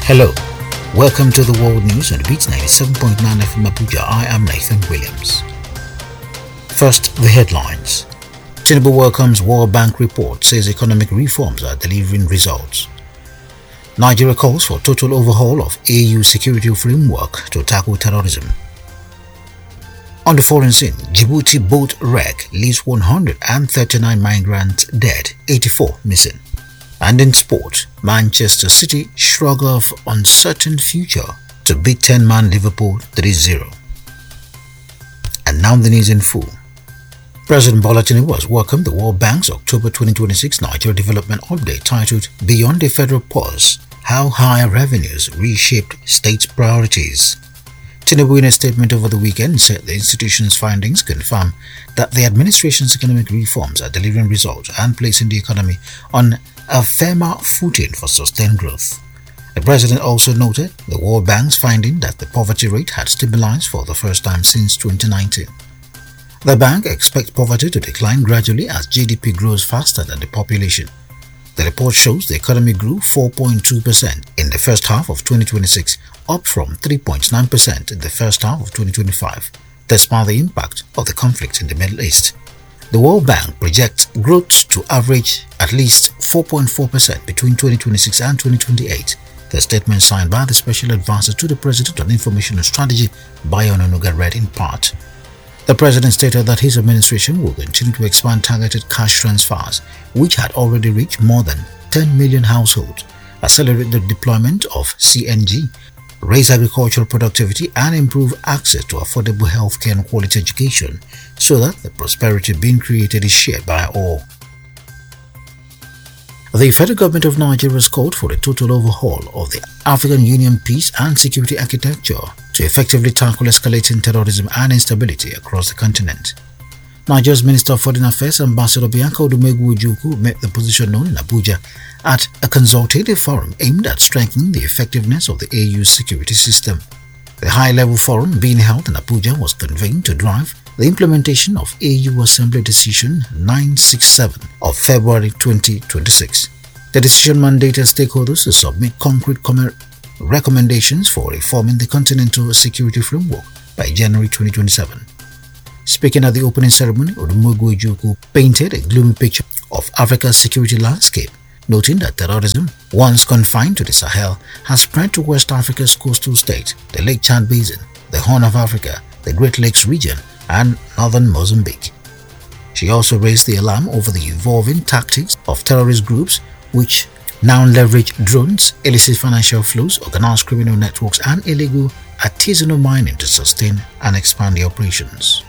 Hello, welcome to the World News on the Beats 97.9 FM Abuja. I am Nathan Williams. First, the headlines. Tinubu welcomes World Bank report, says economic reforms are delivering results. Nigeria calls for total overhaul of AU security framework to tackle terrorism. On the foreign scene, Djibouti boat wreck leaves 139 migrants dead, 84 missing. And in sport, Manchester City shrug off uncertain future to beat 10-man Liverpool 3-0. And now the news in full. President Bola Tinubu has welcomed the World Bank's October 2026 Nigeria Development Update titled Beyond a Federal Pause, How Higher Revenues Reshaped State Priorities. Tinubu, in a statement over the weekend, said the institution's findings confirm that the administration's economic reforms are delivering results and placing the economy on a firmer footing for sustained growth. The president also noted the World Bank's finding that the poverty rate had stabilized for the first time since 2019. The bank expects poverty to decline gradually as GDP grows faster than the population. The report shows the economy grew 4.2% in the first half of 2026, up from 3.9% in the first half of 2025, despite the impact of the conflict in the Middle East. The World Bank projects growth to average at least 4.4% between 2026 and 2028. The statement signed by the Special Advisor to the President on Information and Strategy, Bayo Onanuga, read in part. The President stated that his administration will continue to expand targeted cash transfers, which had already reached more than 10 million households, accelerate the deployment of CNG, raise agricultural productivity and improve access to affordable healthcare and quality education so that the prosperity being created is shared by all. The federal government of Nigeria has called for a total overhaul of the African Union peace and security architecture to effectively tackle escalating terrorism and instability across the continent. Nigeria's Minister of Foreign Affairs, Ambassador Bianca Odumegwu-Ojukwu, made the position known in Abuja at a consultative forum aimed at strengthening the effectiveness of the AU security system. The high-level forum being held in Abuja was convened to drive the implementation of AU Assembly Decision 967 of February 2026. The decision mandated stakeholders to submit concrete recommendations for reforming the continental security framework by January 2027. Speaking at the opening ceremony, Odumegwu-Ojukwu painted a gloomy picture of Africa's security landscape, noting that terrorism, once confined to the Sahel, has spread to West Africa's coastal states, the Lake Chad Basin, the Horn of Africa, the Great Lakes region, and northern Mozambique. She also raised the alarm over the evolving tactics of terrorist groups which now leverage drones, illicit financial flows, organized criminal networks, and illegal artisanal mining to sustain and expand their operations.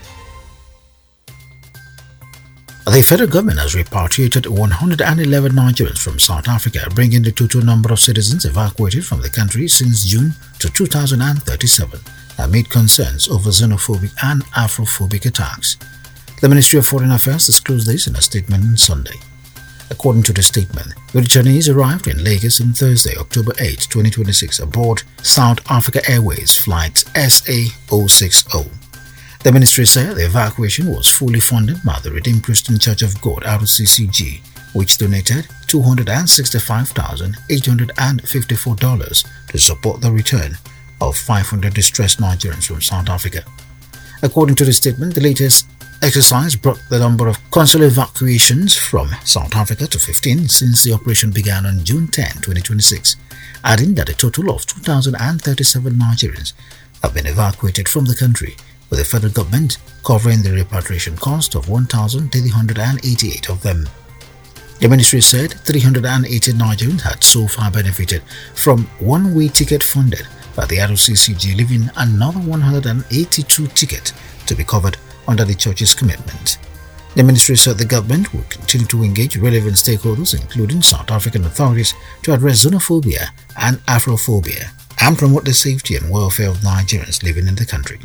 The federal government has repatriated 111 Nigerians from South Africa, bringing the total number of citizens evacuated from the country since June to 2037, amid concerns over xenophobic and Afrophobic attacks. The Ministry of Foreign Affairs disclosed this in a statement on Sunday. According to the statement, the returnees arrived in Lagos on Thursday, October 8, 2026, aboard South Africa Airways Flight SA060. The ministry said the evacuation was fully funded by the Redeemed Christian Church of God (RCCG), which donated $265,854 to support the return of 500 distressed Nigerians from South Africa. According to the statement, the latest exercise brought the number of consular evacuations from South Africa to 15 since the operation began on June 10, 2026, adding that a total of 2,037 Nigerians have been evacuated from the country, with the federal government covering the repatriation cost of 1,388 of them. The ministry said 380 Nigerians had so far benefited from one-way ticket funded by the RCCG, leaving another 182 tickets to be covered under the church's commitment. The ministry said the government will continue to engage relevant stakeholders, including South African authorities, to address xenophobia and Afrophobia and promote the safety and welfare of Nigerians living in the country.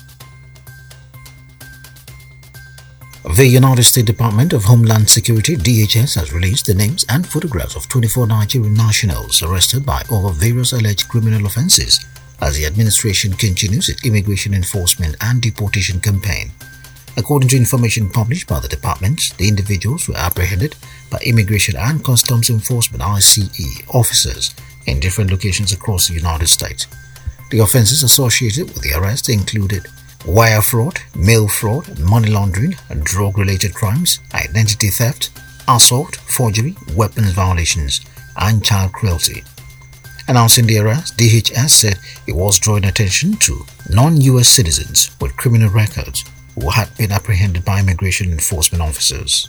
The United States Department of Homeland Security (DHS) has released the names and photographs of 24 Nigerian nationals arrested over various alleged criminal offenses as the administration continues its immigration enforcement and deportation campaign. According to information published by the department, the individuals were apprehended by Immigration and Customs Enforcement (ICE) officers in different locations across the United States. The offenses associated with the arrest included wire fraud, mail fraud, money laundering, drug-related crimes, identity theft, assault, forgery, weapons violations, and child cruelty. Announcing the arrest, DHS said it was drawing attention to non-US citizens with criminal records who had been apprehended by immigration enforcement officers.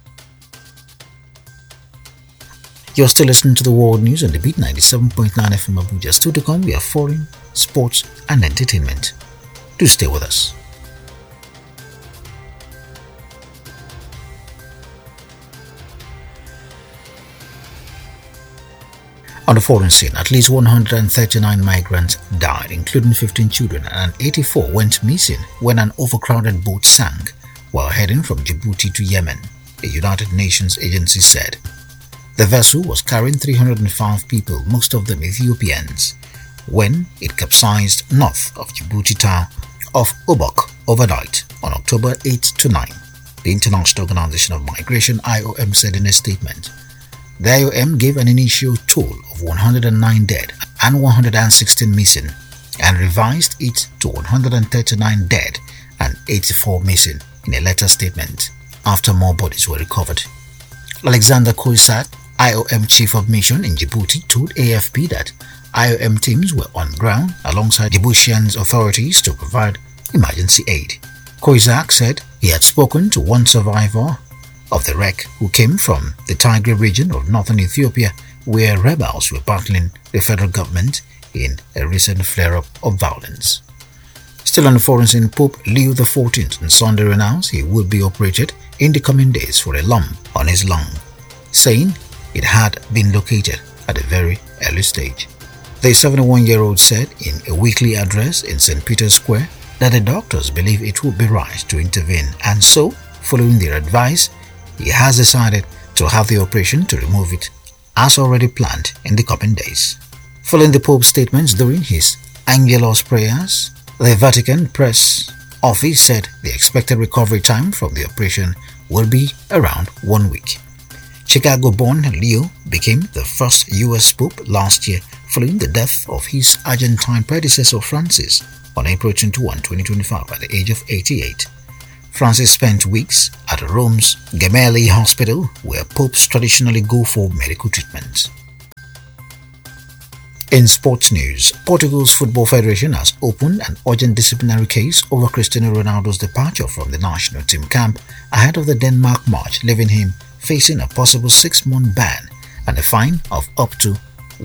You're still listening to the World News on the Beat 97.9 FM Abuja. Still to come, we have foreign, sports, and entertainment. Do stay with us. On the foreign scene, at least 139 migrants died, including 15 children, and 84 went missing when an overcrowded boat sank while heading from Djibouti to Yemen, a United Nations agency said. The vessel was carrying 305 people, most of them Ethiopians, when it capsized north of Djibouti town of Obok overnight on October 8 to 9, the International Organization of Migration IOM said in a statement. The IOM gave an initial toll of 109 dead and 116 missing and revised it to 139 dead and 84 missing in a later statement after more bodies were recovered. Alexander Koisat, IOM Chief of Mission in Djibouti, told AFP that IOM teams were on ground alongside Djiboutian authorities to provide emergency aid. Koizak said he had spoken to one survivor of the wreck who came from the Tigray region of northern Ethiopia, where rebels were battling the federal government in a recent flare-up of violence. Still on the foreign scene, Pope Leo XIV on Sunday announced he would be operated in the coming days for a lump on his lung, saying it had been located at a very early stage. The 71-year-old said in a weekly address in St. Peter's Square that the doctors believe it would be right to intervene, and so, following their advice, he has decided to have the operation to remove it as already planned in the coming days. Following the Pope's statements during his Angelus prayers, the Vatican press office said the expected recovery time from the operation will be around 1 week. Chicago-born Leo became the first U.S. Pope last year following the death of his Argentine predecessor Francis on April 21, 2025 at the age of 88. Francis spent weeks at Rome's Gemelli Hospital, where popes traditionally go for medical treatment. In sports news, Portugal's Football Federation has opened an urgent disciplinary case over Cristiano Ronaldo's departure from the national team camp ahead of the Denmark match, leaving him facing a possible 6-month ban and a fine of up to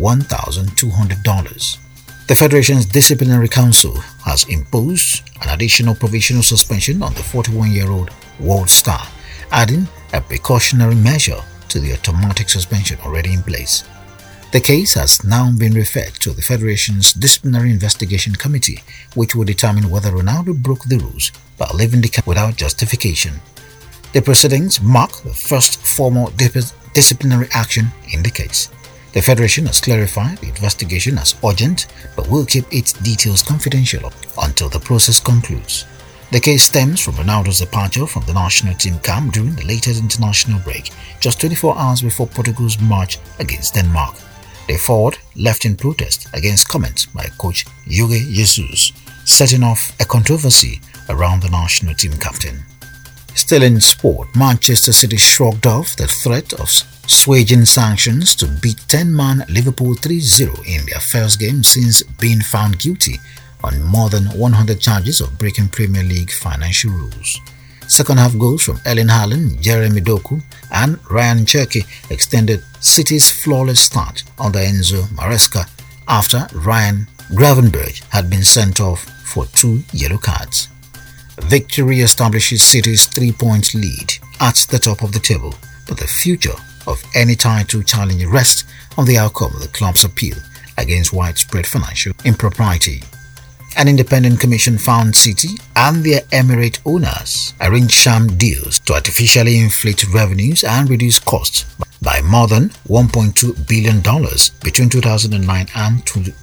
$1,200. The Federation's Disciplinary Council has imposed an additional provisional suspension on the 41-year-old world star, adding a precautionary measure to the automatic suspension already in place. The case has now been referred to the Federation's Disciplinary Investigation Committee, which will determine whether Ronaldo broke the rules by leaving the camp without justification. The proceedings mark the first formal disciplinary action in the case. The Federation has clarified the investigation as urgent but will keep its details confidential until the process concludes. The case stems from Ronaldo's departure from the national team camp during the latest international break, just 24 hours before Portugal's match against Denmark. The forward left in protest against comments by coach Jorge Jesus, setting off a controversy around the national team captain. Still in sport, Manchester City shrugged off the threat of swaging sanctions to beat 10-man Liverpool 3-0 in their first game since being found guilty on more than 100 charges of breaking Premier League financial rules. Second-half goals from Erling Haaland, Jeremy Doku and Ryan Cherki extended City's flawless start under Enzo Maresca after Ryan Gravenberch had been sent off for 2 yellow cards. Victory establishes City's 3-point lead at the top of the table, but the future of any title challenge rests on the outcome of the club's appeal against widespread financial impropriety. An independent commission found City and their Emirate owners arranged sham deals to artificially inflate revenues and reduce costs by more than $1.2 billion between 2009 and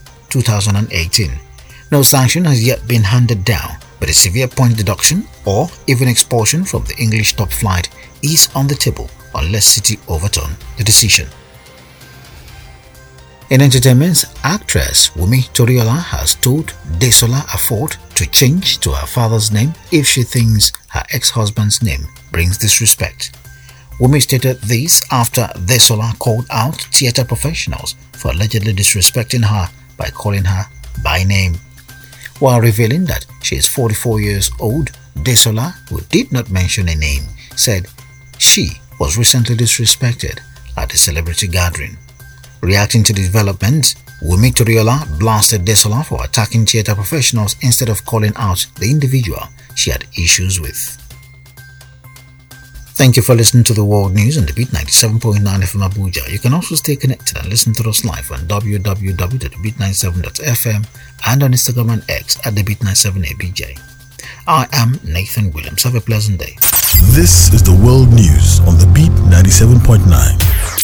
2018. No sanction has yet been handed down, but a severe point deduction or even expulsion from the English top flight is on the table unless City overturn the decision. In entertainment, actress Wumi Toriola has told Desola Aford to change to her father's name if she thinks her ex-husband's name brings disrespect. Wumi stated this after Desola called out theatre professionals for allegedly disrespecting her by calling her by name. While revealing that she is 44 years old, Desola, who did not mention a name, said she was recently disrespected at a celebrity gathering. Reacting to the development, Wumi Toriola blasted Desola for attacking theatre professionals instead of calling out the individual she had issues with. Thank you for listening to the World News on the Beat 97.9 FM Abuja. You can also stay connected and listen to us live on www.beat97.fm and on Instagram and X at the Beat97ABJ. I am Nathan Williams. Have a pleasant day. This is the World News on the Beat 97.9.